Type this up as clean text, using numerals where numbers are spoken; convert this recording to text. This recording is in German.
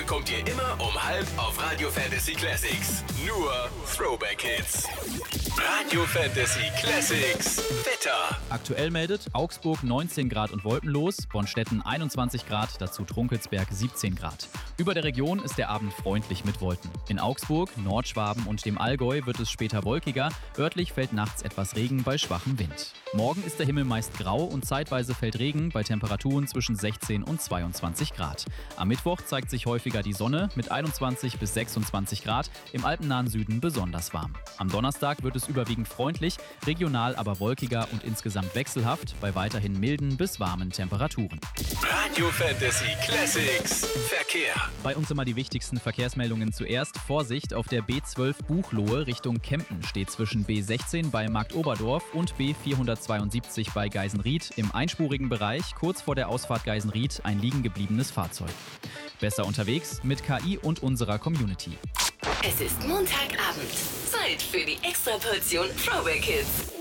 bekommt ihr immer um 5 auf Radio Fantasy Classics. Nur Throwback Hits. Radio Fantasy Classics Wetter. Aktuell meldet Augsburg 19 Grad und wolkenlos, Bonstetten 21 Grad, dazu Trunkelsberg 17 Grad. Über der Region ist der Abend freundlich mit Wolken. In Augsburg, Nordschwaben und dem Allgäu wird es später wolkiger, örtlich fällt nachts etwas Regen bei schwachem Wind. Morgen ist der Himmel meist grau und zeitweise fällt Regen bei Temperaturen zwischen 16 und 22 Grad. Am Mittwoch zeigt sich häufiger die Sonne mit 21 bis 26 Grad, im alpennahen Süden besonders warm. Am Donnerstag wird es überwiegend freundlich, regional aber wolkiger und insgesamt wechselhaft bei weiterhin milden bis warmen Temperaturen. Radio Fantasy Classics Verkehr. Bei uns immer die wichtigsten Verkehrsmeldungen zuerst. Vorsicht, auf der B12 Buchloe Richtung Kempten steht zwischen B16 bei Marktoberdorf und B472 bei Geisenried im einspurigen Bereich kurz vor der Ausfahrt Geisenried ein liegen gebliebenes Fahrzeug. Besser unterwegs mit KI und unserer Community. Es ist Montagabend. Zeit für die Extraportion Throwback Hits.